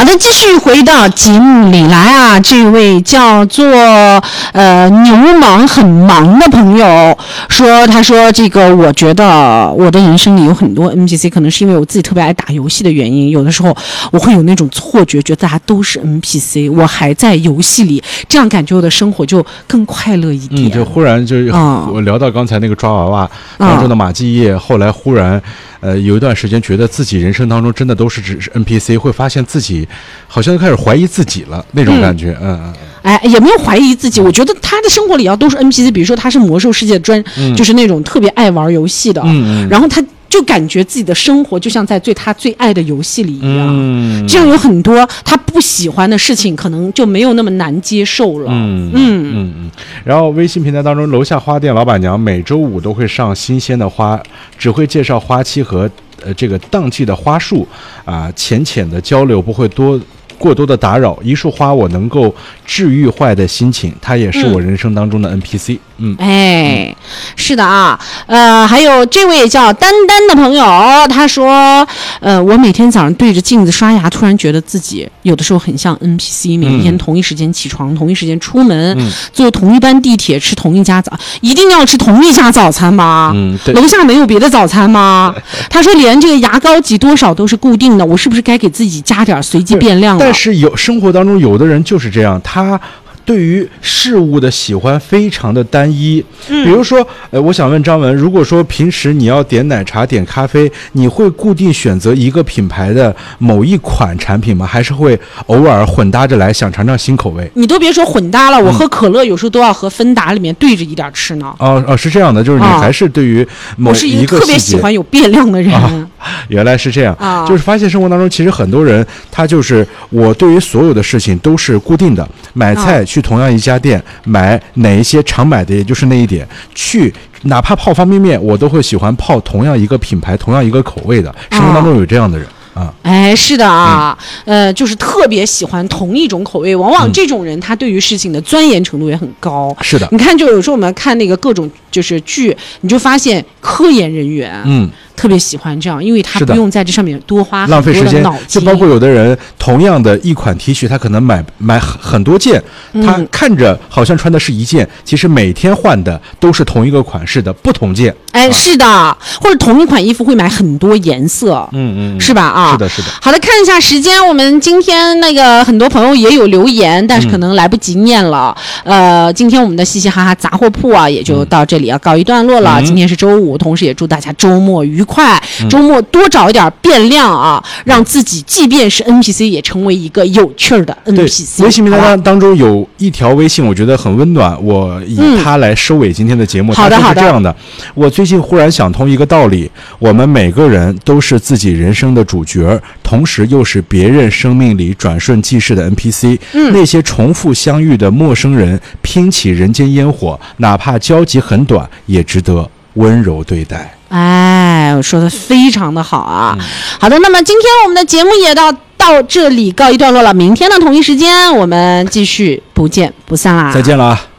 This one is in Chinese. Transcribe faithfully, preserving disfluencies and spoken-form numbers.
的，继续回到节目里来啊，这位叫做呃牛忙很忙的朋友说，他说这个我觉得我的人生里有很多 N P C， 可能是因为我自己特别爱打游戏的原因，有的时候我会有那种错觉，觉得大家都是 N P C， 我还在游戏里，这样感觉我的生活就更快乐一点。 嗯，就忽然就、嗯、我聊到刚才那个抓娃娃当中的马继业、嗯，后来忽然呃有一段时间觉得自己人生当中真的都是只是 N P C， 会发现自己好像开始怀疑自己了那种感觉。嗯嗯。 哎，也没有怀疑自己，我觉得他的生活里要都是 N P C， 比如说他是魔兽世界专、嗯，就是那种特别爱玩游戏的，嗯嗯，然后他就感觉自己的生活就像在最他最爱的游戏里一样，嗯，这样有很多他不喜欢的事情，可能就没有那么难接受了。 嗯嗯嗯嗯。然后微信平台当中，楼下花店老板娘每周五都会上新鲜的花，只会介绍花期和呃这个当季的花束啊，浅浅的交流，不会多。过多的打扰，一束花我能够治愈坏的心情，它也是我人生当中的 N P C。嗯， 哎，嗯、是的啊，呃，还有这位叫丹丹的朋友，他说，呃，我每天早上对着镜子刷牙，突然觉得自己有的时候很像 N P C， 每天同一时间起床，嗯、同一时间出门，嗯、坐同一班地铁，吃同一家早，一定要吃同一家早餐吗？嗯，对，楼下没有别的早餐吗？他说连这个牙膏挤多少都是固定的，我是不是该给自己加点随机变量了？ 但是有生活当中有的人就是这样，他对于事物的喜欢非常的单一。嗯、比如说，呃，我想问张文，如果说平时你要点奶茶、点咖啡，你会固定选择一个品牌的某一款产品吗？还是会偶尔混搭着来，想尝尝新口味？ 你都别说混搭了，我喝可乐有时候都要和芬达里面对着一点吃呢。 哦哦，是这样的，就是你还是对于某一个细节， 我是一个特别喜欢有变量的人。 啊原来是这样、啊、就是发现生活当中其实很多人他就是我对于所有的事情都是固定的，买菜去同样一家店、啊、买哪一些常买的也就是那一点，去哪怕泡方便面我都会喜欢泡同样一个品牌同样一个口味的，生活当中有这样的人啊。 哎，是的啊、嗯，呃，就是特别喜欢同一种口味，往往这种人他对于事情的钻研程度也很高。 是的， 你看，就有时候我们看那个各种就是剧，你就发现科研人员，嗯。特别喜欢这样，因为他不用在这上面多花很多的脑筋， 浪费时间。就包括有的人同样的一款 T 恤，他可能买买很多件、嗯，他看着好像穿的是一件，其实每天换的都是同一个款式的不同件。 哎，啊、是的，或者同一款衣服会买很多颜色， 嗯嗯， 是吧？啊， 是的，是的。 好的，看一下时间，我们今天那个很多朋友也有留言，但是可能来不及念了。嗯、呃，今天我们的嘻嘻哈哈杂货铺啊，也就到这里要告一段落了。嗯、今天是周五，同时也祝大家周末愉快。快，周末多找一点变量啊、嗯，让自己即便是 N P C 也成为一个有趣的 N P C。 微信名单当中有一条微信，我觉得很温暖，我以它来收尾今天的节目。 好的， 它就是这样的。我最近忽然想通一个道理：我们每个人都是自己人生的主角，同时又是别人生命里转瞬即逝的 N P C。嗯，那些重复相遇的陌生人，拼起人间烟火，哪怕交集很短，也值得温柔对待。 哎，我说的非常的好啊、嗯！好的，那么今天我们的节目也到到这里告一段落了。明天的同一时间，我们继续不见不散啦！ 再见了。